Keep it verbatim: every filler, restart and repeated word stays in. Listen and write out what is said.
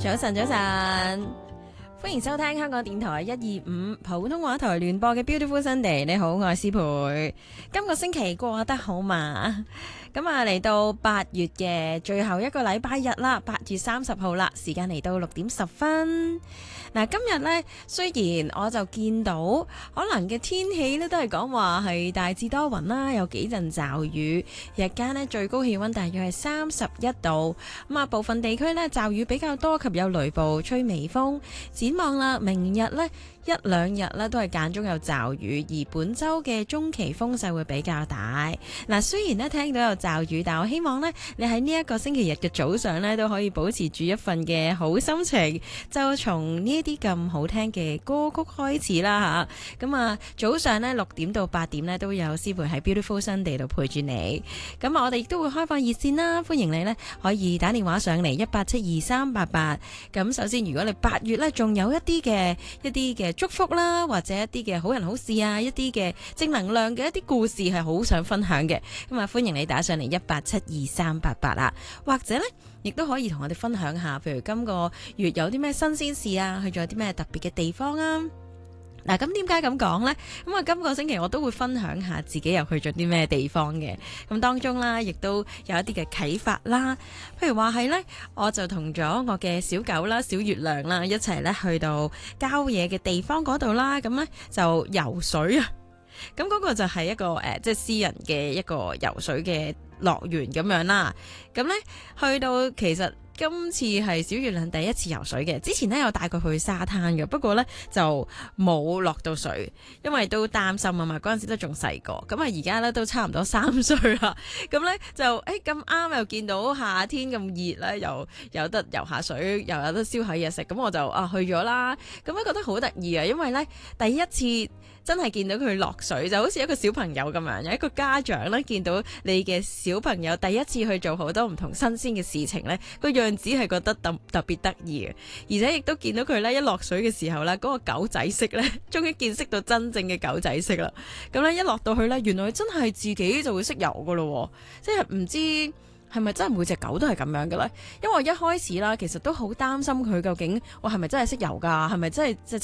早晨，早晨，歡迎收聽香港電台一二五普通話台聯播嘅 Beautiful Sunday。你好，我係思培。今個星期過得好嘛？咁啊，嚟到八月嘅最後一個禮拜日啦，八月三十號啦，時間嚟到六點十分。嗱，今日呢，雖然我就見到可能嘅天氣呢都係講話係大致多雲啦，有幾陣驟雨，日間呢最高氣溫大約係三十一度。咁啊，部分地區呢驟雨比較多及有雷暴，吹微風。展望啦，明日呢一兩日呢都係間中有驟雨，而本週嘅中期風勢會比較大。嗱，雖然呢聽到有驟雨，但我希望呢你喺呢一個星期日嘅早上呢都可以保持住一份嘅好心情，就從呢啲咁好聽嘅歌曲開始啦吓。咁啊，早上呢六點到八點呢都有思培喺 Beautiful Sunday 度陪住你。咁啊，我哋亦都會開放熱線啦，歡迎你呢可以打電話上嚟一八七二三八八。咁首先，如果你八月呢仲有一啲嘅一啲嘅祝福啦，或者一啲嘅好人好事啊，一啲嘅正能量嘅一啲故事係好想分享嘅，咁啊歡迎你打上嚟一八七二三八八啦，或者呢亦都可以同我哋分享下，譬如今個月有啲咩新鮮事啊，去咗啲咩特別嘅地方啊。嗱，咁點解咁講呢？咁啊，今個星期我都會分享下自己又去咗啲咩地方嘅。咁當中啦，亦都有一啲嘅啟發啦。譬如話係呢，我就同咗我嘅小狗啦、小月亮啦一齊呢去到郊野嘅地方嗰度啦。咁呢就游水啊。咁嗰個就係一個誒、呃，即係私人嘅一個游水嘅樂園咁樣啦。咁呢去到其實。今次係小月亮第一次游水嘅，之前呢有帶佢去沙灘嘅，不過呢就冇落到水，因為都擔心啊嘛，嗰陣時都仲細個，咁啊而家呢都差唔多三歲啦，咁呢就誒咁啱又見到夏天咁熱咧，又有得游下水，又有得燒下嘢食，咁我就啊去咗啦，咁樣覺得好得意啊，因為呢第一次真係見到佢落水，就好似一個小朋友咁樣，有一個家長呢見到你嘅小朋友第一次去做好多唔同新鮮嘅事情呢，個樣只係覺得特特別得意嘅，而且亦都見到佢咧一落水嘅時候咧，嗰、那個狗仔式咧，終於見識到真正嘅狗仔式啦。咁咧一落到去咧，原來真係自己就會識游噶咯，即係唔知係咪真係每隻狗都係咁樣嘅咧？因為我一開始啦，其實都好擔心佢究竟我係咪真係識游噶，係咪真係即